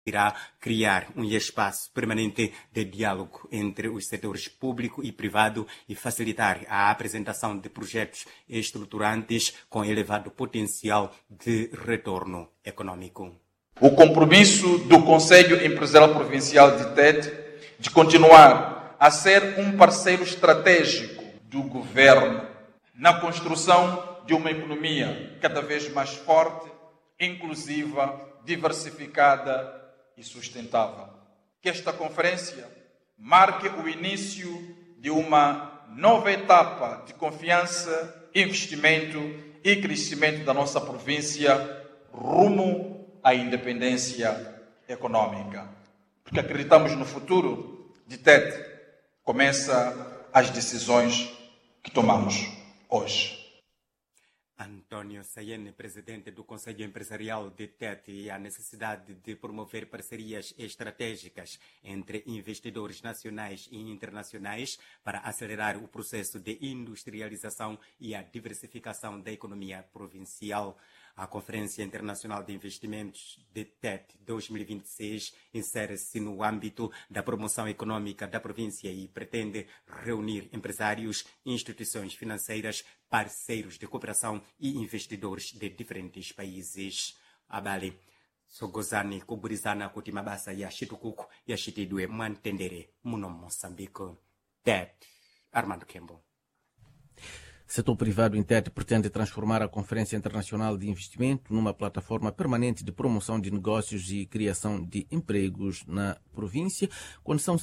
irá criar um espaço permanente de diálogo entre os setores público e privado e facilitar a apresentação de projetos estruturantes com elevado potencial de retorno econômico. O compromisso do Conselho Empresarial Provincial de Tete de continuar a ser um parceiro estratégico do governo na construção de uma economia cada vez mais forte, inclusiva, diversificada e sustentável. Que esta conferência marque o início de uma nova etapa de confiança, investimento e crescimento da nossa província rumo à independência econômica. Porque acreditamos no futuro de Tete, começa as decisões que tomamos hoje. Antônio Sayene, presidente do Conselho Empresarial de Tete, e a necessidade de promover parcerias estratégicas entre investidores nacionais e internacionais para acelerar o processo de industrialização e a diversificação da economia provincial. A Conferência Internacional de Investimentos de Tete 2026 insere-se no âmbito da promoção econômica da província e pretende reunir empresários, instituições financeiras, parceiros de cooperação e investidores de diferentes países. Abale sogozani kuburizana kuti mabasa ya chitukuko yachitidwe mwamtendere muno Moçambique. Tete, Armando Kembo. O setor privado em Tete pretende transformar a Conferência Internacional de Investimento numa plataforma permanente de promoção de negócios e criação de empregos na província. Quando são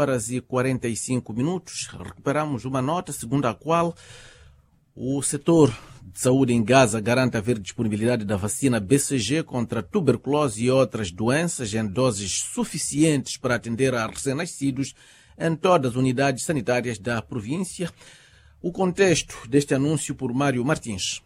6h45, recuperamos uma nota segundo a qual o setor de saúde em Gaza garante haver disponibilidade da vacina BCG contra tuberculose e outras doenças em doses suficientes para atender a recém-nascidos em todas as unidades sanitárias da província. O contexto deste anúncio por Mário Martins.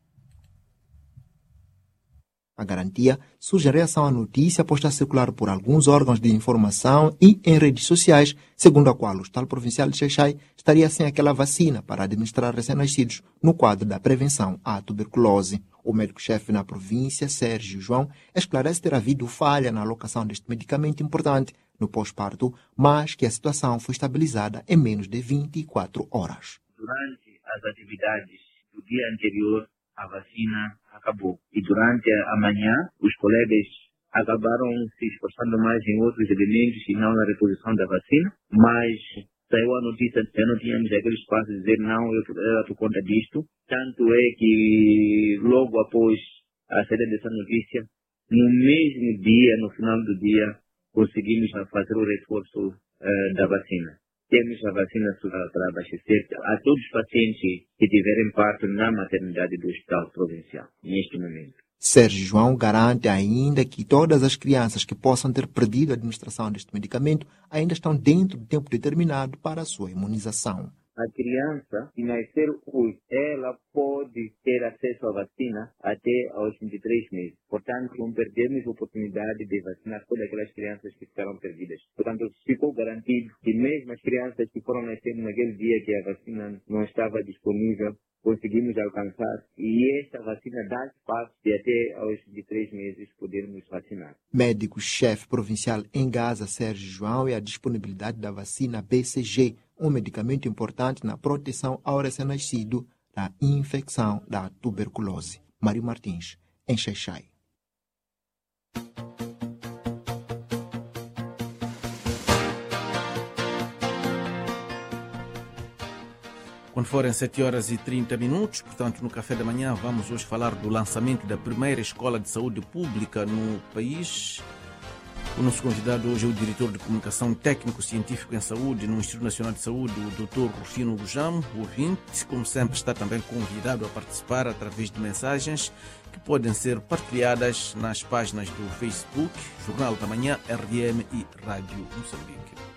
A garantia surge em reação à notícia posta a circular por alguns órgãos de informação e em redes sociais, segundo a qual o Hospital Provincial de Xai-Xai estaria sem aquela vacina para administrar recém-nascidos no quadro da prevenção à tuberculose. O médico-chefe na província, Sérgio João, esclarece ter havido falha na alocação deste medicamento importante no pós-parto, mas que a situação foi estabilizada em menos de 24 horas. Durante as atividades do dia anterior, a vacina acabou. E durante a manhã, os colegas acabaram se esforçando mais em outros elementos e não na reposição da vacina. Mas saiu a notícia que já não tínhamos aquele espaço de dizer não, eu por conta disto. Tanto é que logo após a saída dessa notícia, no mesmo dia, no final do dia, conseguimos fazer o reforço da vacina. Temos a vacina para abastecer a todos os pacientes que tiverem parto na maternidade do Hospital Provincial, neste momento. Sérgio João garante ainda que todas as crianças que possam ter perdido a administração deste medicamento ainda estão dentro do tempo determinado para a sua imunização. A criança que nascer hoje, ela pode ter acesso à vacina até aos 23 meses. Portanto, não perdemos a oportunidade de vacinar todas aquelas crianças que ficaram perdidas. Portanto, ficou garantido que mesmo as crianças que foram nascer naquele dia que a vacina não estava disponível, conseguimos alcançar. E esta vacina dá espaço de até aos 23 meses podermos vacinar. Médico-chefe provincial em Gaza, Sérgio João, e a disponibilidade da vacina BCG, um medicamento importante na proteção ao recém-nascido da infecção da tuberculose. Mário Martins, em Xai-Xai. Quando forem 7h30, portanto, no café da manhã, vamos hoje falar do lançamento da primeira escola de saúde pública no país. O nosso convidado hoje é o diretor de comunicação técnico-científico em saúde no Instituto Nacional de Saúde, o Dr. Rufino Lujamo. O ouvinte, como sempre, está também convidado a participar através de mensagens que podem ser partilhadas nas páginas do Facebook, Jornal da Manhã, RDM e Rádio Moçambique.